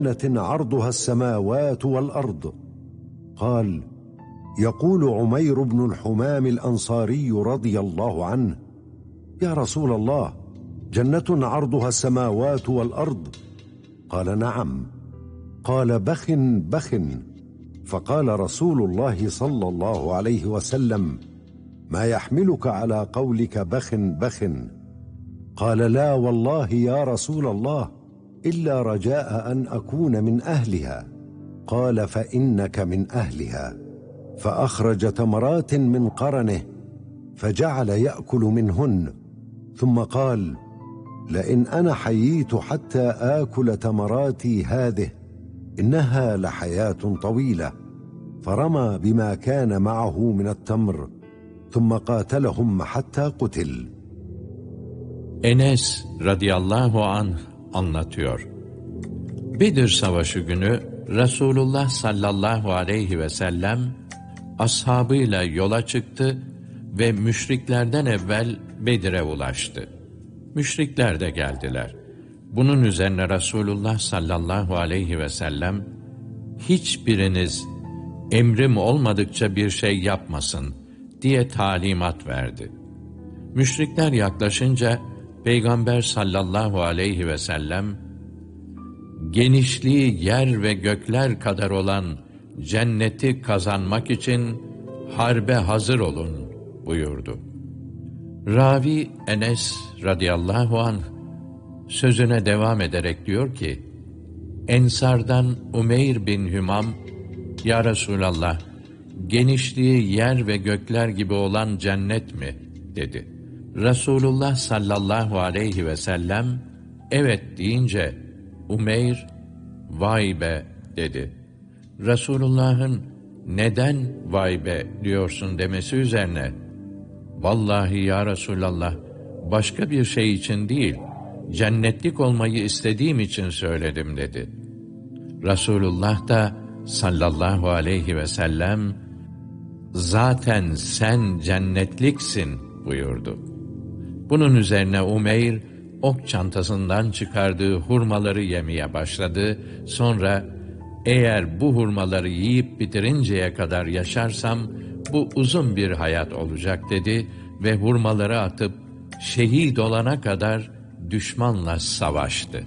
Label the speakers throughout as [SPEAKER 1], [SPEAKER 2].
[SPEAKER 1] عرضها السماوات والأرض. قال: يقول عمير بن الحمام الأنصاري رضي الله عنه: يا رسول الله، جنة عرضها السماوات والأرض؟ قال: نعم. قال: بخ بخ. فقال رسول الله صلى الله عليه وسلم: ما يحملك على قولك بخ بخ؟ قال: لا والله يا رسول الله، إلا رجاء أن أكون من أهلها. قال: فإنك من أهلها. فأخرج تمرات من قرنه فجعل يأكل منهن، ثم قال: لئن أنا حييت حتى آكل تمراتي هذه إنها لحياة طويلة. فرمى بما كان معه من التمر ثم قاتلهم حتى قتل.
[SPEAKER 2] Enes radıyallahu anh anlatıyor. Bedir Savaşı günü Resulullah sallallahu aleyhi ve sellem ashabıyla yola çıktı ve müşriklerden evvel Bedir'e ulaştı. Müşrikler de geldiler. Bunun üzerine Resulullah sallallahu aleyhi ve sellem, hiçbiriniz emrim olmadıkça bir şey yapmasın diye talimat verdi. Müşrikler yaklaşınca Peygamber sallallahu aleyhi ve sellem, genişliği yer ve gökler kadar olan cenneti kazanmak için harbe hazır olun buyurdu. Ravi Enes radıyallahu anh sözüne devam ederek diyor ki, Ensardan Umeyr bin Hümam, ya Resulallah, genişliği yer ve gökler gibi olan cennet mi? dedi. Resulullah sallallahu aleyhi ve sellem, evet deyince, Umeyr, vay be dedi. Resulullah'ın neden vay be diyorsun demesi üzerine, vallahi ya Resulallah, başka bir şey için değil, cennetlik olmayı istediğim için söyledim dedi. Resulullah da sallallahu aleyhi ve sellem, zaten sen cennetliksin buyurdu. Bunun üzerine Umeyr, ok çantasından çıkardığı hurmaları yemeye başladı. Sonra, eğer bu hurmaları yiyip bitirinceye kadar yaşarsam, bu uzun bir hayat olacak dedi ve hurmaları atıp şehit olana kadar düşmanla savaştı.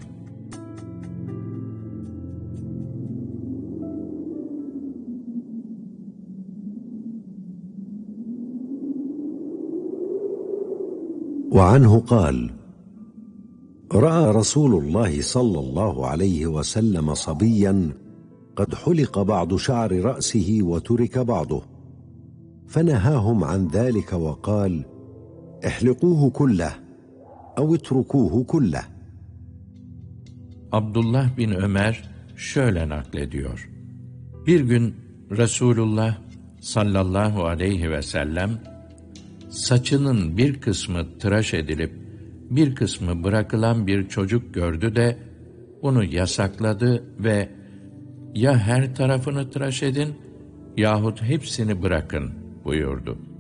[SPEAKER 1] وعنه قال: رأى رسول الله صلى الله عليه وسلم صبيا قد حلق بعض شعر رأسه وترك بعضه، فنهاهم عن ذلك وقال: احلقوه كله أو اتركوه كله.
[SPEAKER 2] Abdullah bin Ömer şöyle naklediyor. Bir gün Resulullah sallallahu aleyhi ve sellem, saçının bir kısmı tıraş edilip bir kısmı bırakılan bir çocuk gördü de bunu yasakladı ve ya her tarafını tıraş edin yahut hepsini bırakın buyurdu.